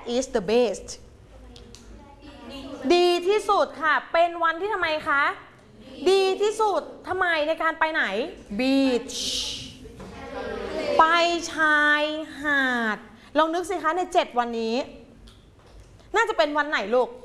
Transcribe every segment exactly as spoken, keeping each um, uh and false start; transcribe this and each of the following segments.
is the best ดีที่สุดค่ะเป็นวันที่ทำไมคะดีที่สุดทำไมในการไปไหน beach ไปชายหาดลองนึกสิคะในเจ็ดวันนี้น่าจะเป็นวันไหนลูก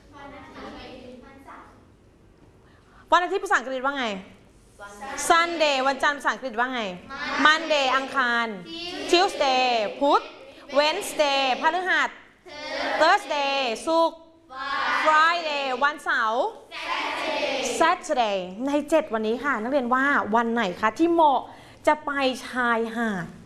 วันอาทิตย์ภาษาอังกฤษว่าไง Sunday วันจันทร์ภาษาอังกฤษว่าไง Monday อังคาร Tuesday พุธ Wednesday พฤหัส Thursday ศุกร์ Friday วันเสาร์ Saturday ในเจ็ดวันนี้ค่ะนักเรียนว่าวันไหนคะที่เหมาะจะไปชายหาด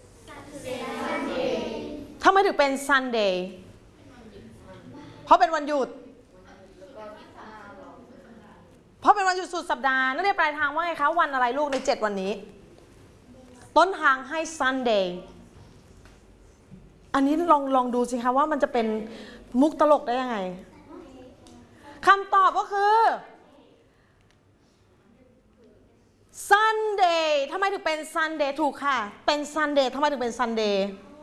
ทำไมถึงเป็น Sunday เพราะเป็นวันหยุดเพราะเป็นวันหยุดสุดสัปดาห์นักเรียนปลายทางว่าไงคะวันอะไรลูกในเจ็ดวันนี้ต้นทางให้ Sunday อันนี้ลองลองดูสิคะว่ามันจะเป็นมุกตลกได้ยังไงคำตอบก็คือ Sunday ทำไมถึงเป็น Sunday ถูกค่ะเป็น Sunday ทำไมถึงเป็น Sunday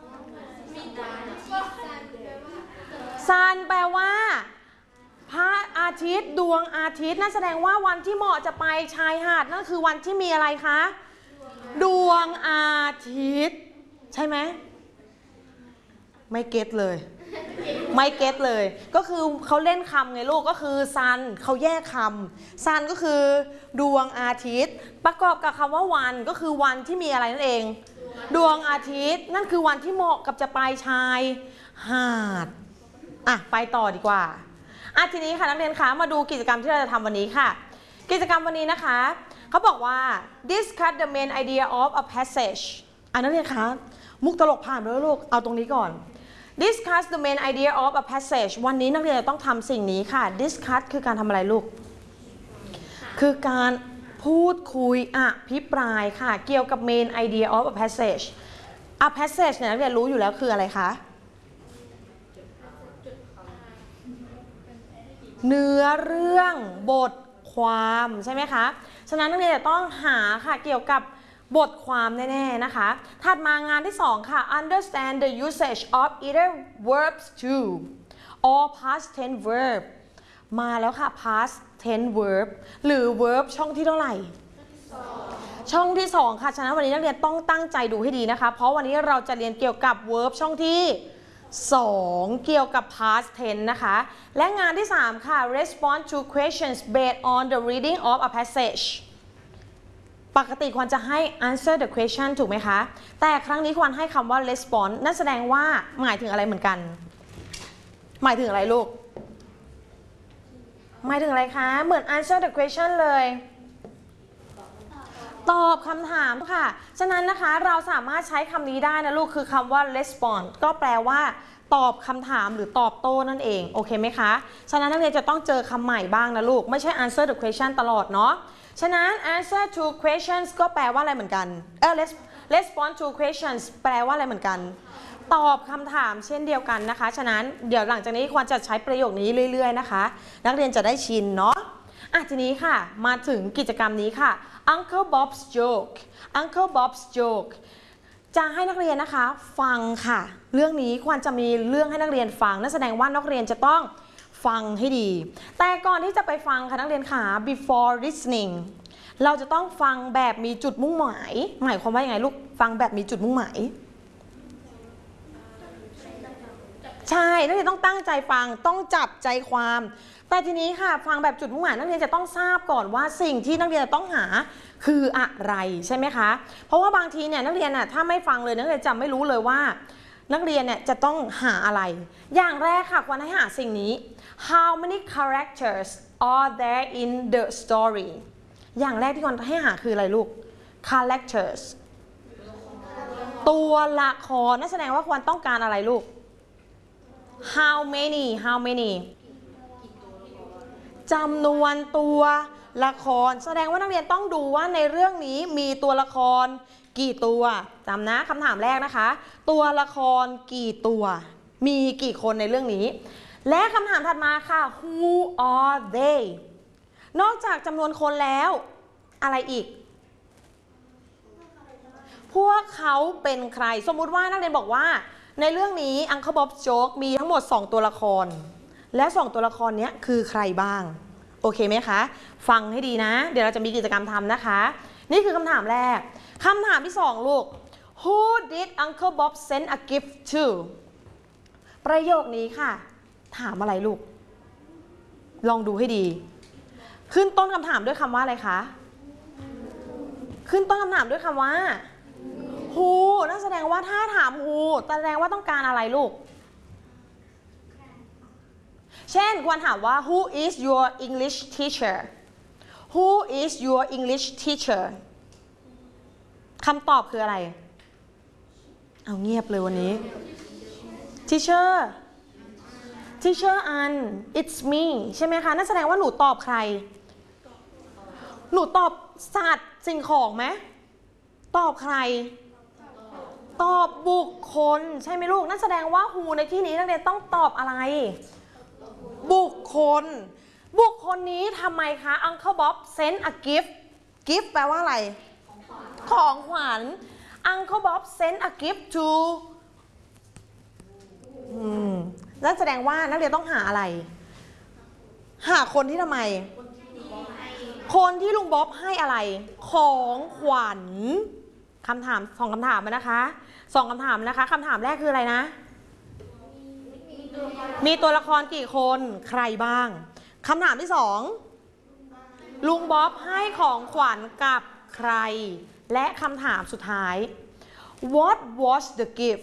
Sun แปลว่าพระอาทิตย์ดวงอาทิตย์นั่นแสดงว่าวันที่เหมาะจะไปชายหาดนั่นคือวันที่มีอะไรคะดวงอาทิตย์ใช่ไหมไม่เก็ตเลยไม่เก็ตเลยก็คือเขาเล่นคำไงลูกก็คือ sun เขาแยกคำ sun ก็คือดวงอาทิตย์ประกอบกับคำว่าวันก็คือวันที่มีอะไรนั่นเองดวงอาทิตย์นั่นคือวันที่เหมาะกับจะไปชายหาดอ่ะไปต่อดีกว่าอ่ะทีนี้ค่ะนักเรียนคะมาดูกิจกรรมที่เราจะทำวันนี้ค่ะกิจกรรมวันนี้นะคะเขาบอกว่า discuss the main idea of a passage อ่ะนักเรียนคะมุกตลกผ่านไปแล้วลูกเอาตรงนี้ก่อน discuss the main idea of a passage วันนี้นักเรียนจะต้องทำสิ่งนี้ค่ะ discuss คือการทำอะไรลูกคือการพูดคุยอภิปรายค่ะเกี่ยวกับ main idea of a passage a passage เนี่ยนักเรียนรู้อยู่แล้วคืออะไรคะเนื้อเรื่องบทความใช่ไหมคะฉะนั้นนักเรียนจะต้องหาค่ะเกี่ยวกับบทความแน่ๆนะคะถัดมางานที่สองค่ะ understand the usage of either verbs to or past tense verb มาแล้วค่ะ past tense verb หรือ verb ช่องที่เท่าไหร่ช่องที่สองค่ะฉะนั้นวันนี้นักเรียนต้องตั้งใจดูให้ดีนะคะเพราะวันนี้เราจะเรียนเกี่ยวกับ verb ช่องที่สองเกี่ยวกับ past tense นะคะและงานที่สามค่ะ respond to questions based on the reading of a passage ปกติควรจะให้ answer the question ถูกไหมคะแต่ครั้งนี้ควรให้คำว่า respond นั่นแสดงว่าหมายถึงอะไรเหมือนกันหมายถึงอะไรลูกหมายถึงอะไรคะเหมือน answer the question เลยตอบคำถามค่ะฉะนั้นนะคะเราสามารถใช้คำนี้ได้นะลูกคือคำว่า respond ก็แปลว่าตอบคำถามหรือตอบโต้นั่นเองโอเคไหมคะฉะนั้นนักเรียนจะต้องเจอคำใหม่บ้างนะลูกไม่ใช่ answer the question ตลอดเนาะฉะนั้น answer to questions ก็แปลว่าอะไรเหมือนกันเออ respond to questions แปลว่าอะไรเหมือนกันตอบคำถามเช่นเดียวกันนะคะฉะนั้นเดี๋ยวหลังจากนี้ควรจะใช้ประโยคนี้เรื่อยๆนะคะนักเรียนจะได้ชินเนาะอ่ะทีนี้ค่ะมาถึงกิจกรรมนี้ค่ะ Uncle Bob's joke Uncle Bob's joke จะให้นักเรียนนะคะฟังค่ะเรื่องนี้ควรจะมีเรื่องให้นักเรียนฟังนั่นแสดงว่านักเรียนจะต้องฟังให้ดีแต่ก่อนที่จะไปฟังค่ะนักเรียนค่ะ before listening เราจะต้องฟังแบบมีจุดมุ่งหมายหมายความว่ายังไงลูกฟังแบบมีจุดมุ่งหมายใช่นักเรียนต้องตั้งใจฟังต้องจับใจความแต่ทีนี้ค่ะฟังแบบจุดมุ่งหมายนักเรียนจะต้องทราบก่อนว่าสิ่งที่นักเรียนจะต้องหาคืออะไรใช่ไหมคะเพราะว่าบางทีเนี่ยนักเรียนน่ะถ้าไม่ฟังเลยนักเรียนจะไม่รู้เลยว่านักเรียนเนี่ยจะต้องหาอะไรอย่างแรกค่ะควรให้หาสิ่งนี้ how many characters are there in the story อย่างแรกที่ควรให้หาคืออะไรลูก characters ตัวละครนั่นแสดงว่าควรต้องการอะไรลูก how many how many จำนวนตัวละครแสดงว่านักเรียนต้องดูว่าในเรื่องนี้มีตัวละครกี่ตัวจำนะคำถามแรกนะคะตัวละครกี่ตัวมีกี่คนในเรื่องนี้และคำถามถัดมาค่ะ who are they นอกจากจำนวนคนแล้วอะไรอีกพวกเขาเป็นใครสมมุติว่านักเรียนบอกว่าในเรื่องนี้ Uncle Bob's Joke มีทั้งหมดสองตัวละครและสองตัวละครนี้คือใครบ้างโอเคไหมคะฟังให้ดีนะเดี๋ยวเราจะมีกิจกรรมทำนะคะนี่คือคำถามแรกคำถามที่สองลูก Who did Uncle Bob send a gift to ประโยคนี้ค่ะถามอะไรลูกลองดูให้ดีขึ้นต้นคำถามด้วยคำว่าอะไรคะขึ้นต้นคำถามด้วยคำว่า Who นั่นแสดงว่าถ้าถาม Who แสดงว่าต้องการอะไรลูกเช่นควรถามว่า Who is your English teacher Who is your English teacher คำตอบคืออะไรเอาเงียบเลยวันนี้ Teacher Teacher อัน It's me ใช่ไหมคะนั่นแสดงว่าหนูตอบใครหนูตอบสัตว์สิ่งของไหมตอบใครตอบบุคคลใช่ไหมลูกนั่นแสดงว่า Who ในที่นี้นักเรียนต้องตอบอะไรบุคคลบุคคลนี้ทำไมคะ Uncle Bob sent a gift gift แปลว่าอะไรของขวัญ Uncle Bob sent a gift to อืมนั่นแสดงว่านักเรียนต้องหาอะไรหาคนที่ทำไมคนที่ลุงบ๊อบให้อะไรของขวัญคำถามสองคำถามนะคะสองคำถามนะคะคำถามแรกคืออะไรนะมีตัวละครกี่คนใครบ้างคำถามที่สองลุงบ๊อบให้ของขวัญกับใครและคำถามสุดท้าย What was the gift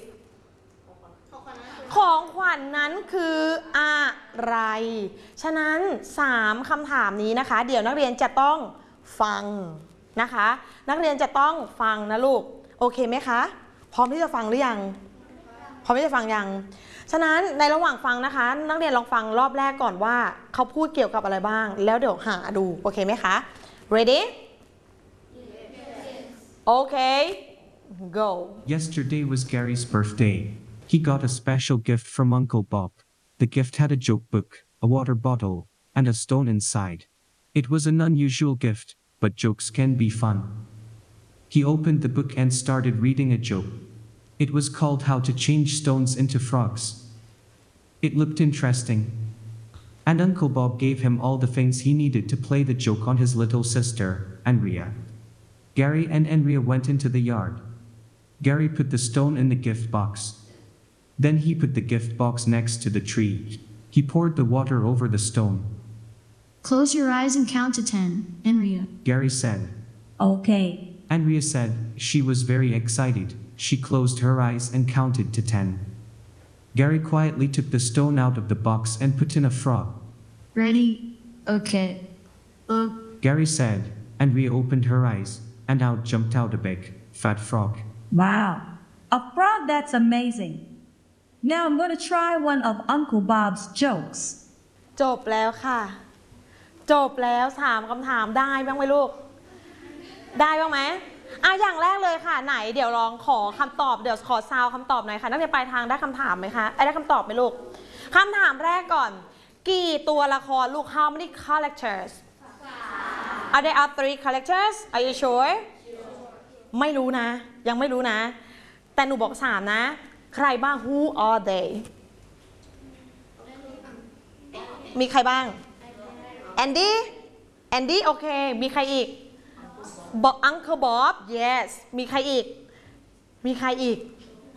ของขวัญ น, นั้นคืออะไรฉะนั้นสามคำถามนี้นะคะเดี๋ยวนักเรียนจะต้องฟังนะคะนักเรียนจะต้องฟังนะลูกโอเคไหมคะพร้อมที่จะฟังหรือยังพร้อมที่จะฟังยังฉะนั้นในระหว่างฟังนะคะนักเรียนลองฟังรอบแรกก่อนว่าเขาพูดเกี่ยวกับอะไรบ้างแล้วเดี๋ยวหาดูโอเคไหมคะ ready okay go Yesterday was Gary's birthday. He got a special gift from Uncle Bob. The gift had a joke book, a water bottle, and a stone inside. It was an unusual gift, but jokes can be fun. He opened the book and started reading a joke. It was called How to Change Stones into Frogs. It looked interesting. And Uncle Bob gave him all the things he needed to play the joke on his little sister, Andrea. Gary and Andrea went into the yard. Gary put the stone in the gift box. Then he put the gift box next to the tree. He poured the water over the stone. Close your eyes and count to ten, Andrea. Gary said. Okay. Andrea said she was very excited. She closed her eyes and counted to ten. Gary quietly took the stone out of the box and put in a frog. Ready? Okay. Uh. Gary said. Andrea opened her eyes, and out jumped out a big, fat frog. Wow. A frog, that's amazing. Now I'm going to try one of Uncle Bob's jokes. จบแล้วค่ะจบแล้วถามคำถามได้บ้างไหมลูกได้บ้างไหมอ่ะอย่างแรกเลยค่ะไหนเดี๋ยวลองขอคำตอบเดี๋ยวขอซาวคำตอบหน่อยค่ะนักเรียนปลายทางได้คำถามไหมคะได้คำตอบไหมลูกคำถามแรกก่อนกี่ตัวละครลูก how many characters are there are three characters are you sure ไม่รู้นะยังไม่รู้นะแต่หนูบอกสามนะใครบ้าง who are they มีใครบ้างแอนดี้แอนดี้โอเคมีใครอีกบอก Uncle Bob yes มีใครอีกมีใครอีก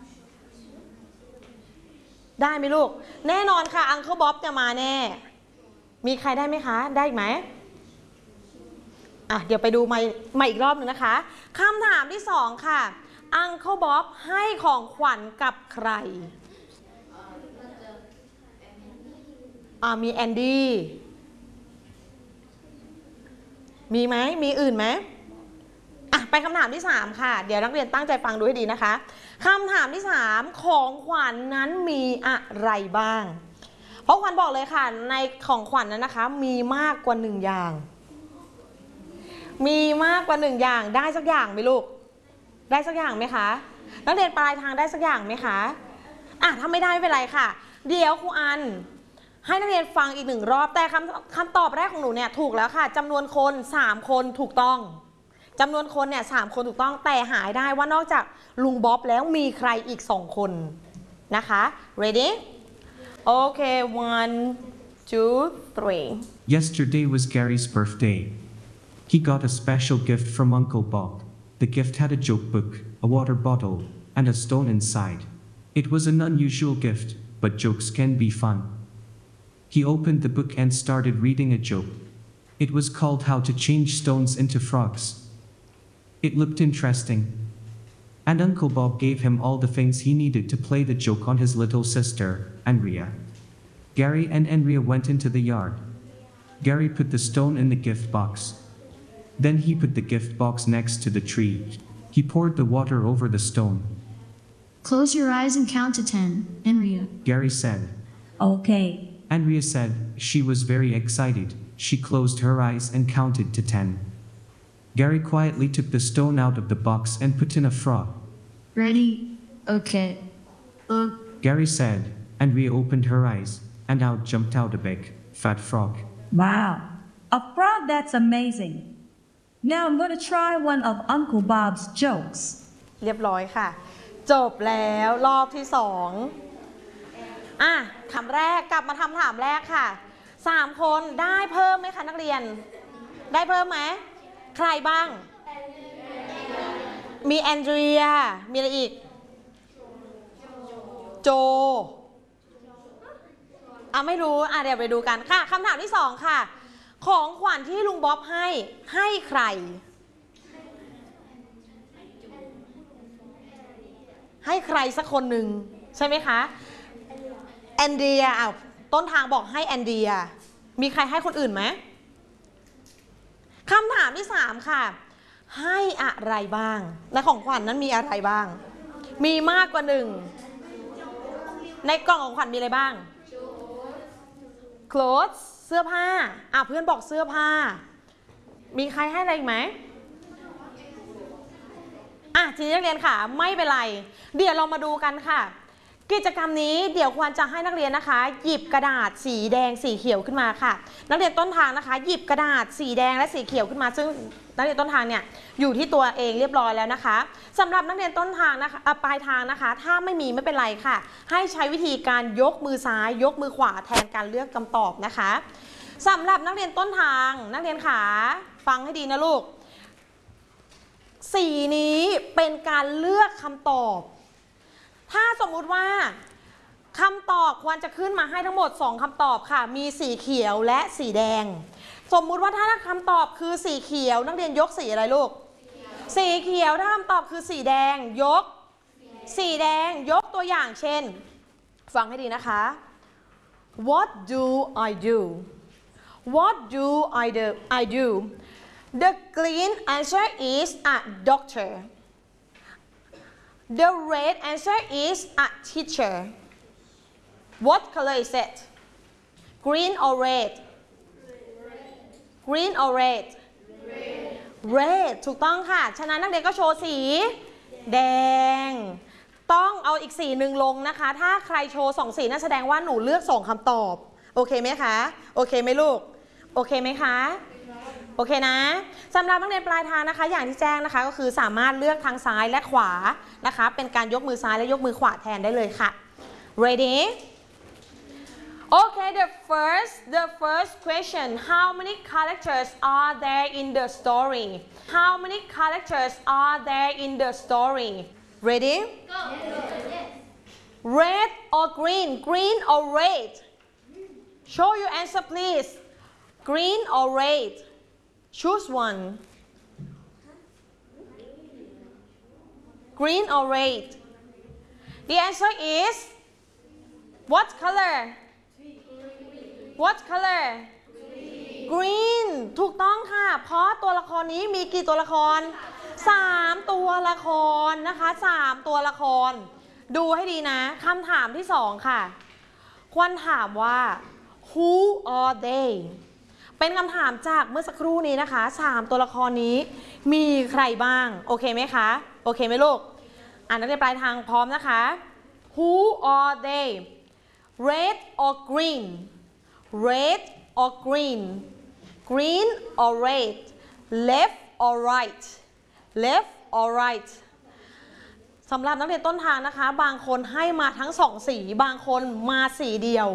ได้ไหมลูกแน่นอนค่ะ Uncle Bob จะมาแน่มีใครได้ไหมคะได้ไหมอ่ะเดี๋ยวไปดูมามาอีกรอบหนึ่งนะคะคำถามที่สองค่ะ Uncle Bob ให้ของขวัญกับใครอ่ามีแอนดี้มีไหมมีอื่นไหมอ่ะไปคำถามที่สามค่ะเดี๋ยวนักเรียนตั้งใจฟังดูให้ดีนะคะคำถามที่สามของขวัญ น, นั้นมีอะไรบ้างเพราะขวัญบอกเลยค่ะในของขวัญ น, นั้นนะคะมีมากกว่าหนึ่งอย่างมีมากกว่าหนึ่งอย่างได้สักอย่างไหมลูกได้สักอย่างไหมคะนักเรียนปลายทางได้สักอย่างไหมคะอ่ะถ้าไม่ได้ไม่เป็นไรค่ะเดี๋ยวครูอันให้นักเรียนฟังอีกหนึ่งรอบแต่คำคำตอบแรกของหนูเนี่ยถูกแล้วค่ะจำนวนคนสามคนถูกต้องจำนวนคนเนี่ยสามคนถูกต้องแต่หายได้ว่านอกจากลุงบ๊อบแล้วมีใครอีกสองคนนะคะ ready okay one two three Yesterday was Gary's birthday. He got a special gift from Uncle Bob. The gift had a joke book, a water bottle, and a stone inside. It was an unusual gift, but jokes can be fun. He opened the book and started reading a joke. It was called How to Change Stones into Frogs. It looked interesting. And Uncle Bob gave him all the things he needed to play the joke on his little sister, Andrea. Gary and Andrea went into the yard. Gary put the stone in the gift box. Then he put the gift box next to the tree. He poured the water over the stone. Close your eyes and count to ten, Andrea. Gary said. Okay. Andrea said she was very excited. She closed her eyes and counted to ten. Gary quietly took the stone out of the box and put in a frog. Ready? Okay. Look. Gary said. Andrea opened her eyes, and out jumped out a big, fat frog. Wow. A frog that's amazing. Now I'm going to try one of Uncle Bob's jokes. เรียบร้อยค่ะจบแล้วรอบที่สองอ่ะคำแรกกลับมาทำถามแรกค่ะสามคนได้เพิ่มไหมคะนักเรียนได้เพิ่มไหมใครบ้างมีแอนเดรียมีอะไรอีกโจอ่ะไม่รู้อ่ะเดี๋ยวไปดูกันค่ะคำถามที่สองค่ะของขวัญที่ลุงบ๊อบให้ให้ใครให้ใครสักคนหนึ่งใช่ไหมคะแอนเดียอ้าวต้นทางบอกให้แอนเดียมีใครให้คนอื่นไหมคำถามที่สามค่ะให้อะไรบ้างและของขวัญนั้นมีอะไรบ้างมีมากกว่าหนึ่งในกล่องของขวัญมีอะไรบ้าง clothes เสื้อผ้าอ่ะเพื่อนบอกเสื้อผ้ามีใครให้อะไรอีกไหมอ่ะทีนี้นักเรียนค่ะไม่เป็นไรเดี๋ยวเรามาดูกันค่ะกิจกรรมนี้เดี๋ยวควรจะให้นักเรียนนะคะหยิบกระดาษสีแดงสีเขียวขึ้นมาค่ะนักเรียนต้นทางนะคะหยิบกระดาษสีแดงและสีเขียวขึ้นมาซึ่งนักเรียนต้นทางเนี่ยอยู่ที่ตัวเองเรียบร้อยแล้วนะคะสำหรับนักเรียนต้นทางนะคะปลายทางนะคะถ้าไม่มีไม่เป็นไรค่ะให้ใช้วิธีการยกมือซ้ายยกมือขวาแทนการเลือกคำตอบนะคะสำหรับนักเรียนต้นทางนักเรียนขาฟังให้ดีนะลูกสีนี้เป็นการเลือกคำตอบถ้าสมมุติว่าคำตอบควรจะขึ้นมาให้ทั้งหมดสองคำตอบค่ะมีสีเขียวและสีแดงสมมุติว่าถ้าคำตอบคือสีเขียวนักเรียนยกสีอะไรลูกสีเขียวถ้าคำตอบคือสีแดงยกสีแดงยกตัวอย่างเช่นฟังให้ดีนะคะ What do I do What do I do I do The green answer is a doctor The red answer is a teacher What color is it Green or red Green or red Red ถูกต้องค่ะฉะนั้นนักเรียนก็โชว์สีแดงต้องเอาอีกสีหนึ่งลงนะคะถ้าใครโชว์สองสีนั่นแสดงว่าหนูเลือกสองคำตอบโอเคไหมคะโอเคไหมลูกโอเคไหมคะโอเคนะสำหรับนักเรียนปลายทางนะคะอย่างที่แจ้งนะคะก็คือสามารถเลือกทางซ้ายและขวานะคะเป็นการยกมือซ้ายและยกมือขวาแทนได้เลยค่ะ ready okay the first the first question how many characters are there in the story how many characters are there in the story ready go red or green green or red show your answer please green or red choose one green or red the answer is what color what color green ถูกต้องค่ะเพราะตัวละครนี้มีกี่ตัวละครสามตัวละครนะคะสามตัวละครดูให้ดีนะคำถามที่สองค่ะควรถามว่า who are they เป็นคำถามจากเมื่อสักครู่นี้นะคะสามตัวละครนี้มีใครบ้างโอเคไหมคะโอเคไหมลูกอ่านนักเรียนปลายทางพร้อมนะคะ who are they red or green red or green green or red left or right left or right สำหรับนักเรียนต้นทางนะคะ บางคนให้มาทั้งสองสีบางคนมาสีเดียว